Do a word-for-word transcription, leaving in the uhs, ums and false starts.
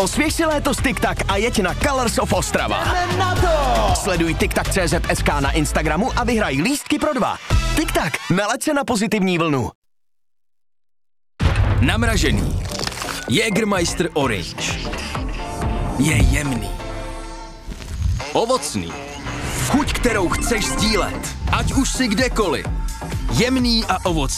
Osvěž si léto s TikTak a jeď na Colors of Ostrava. Jdeme na to! Sleduj TikTak tečka cé zet es ká na Instagramu a vyhraj lístky pro dva. TikTak, nalaď se na pozitivní vlnu. Namražený. Jägermeister Orange. Je jemný. Ovocný. Chuť, kterou chceš sdílet. Ať už si kdekoliv. Jemný a ovocný.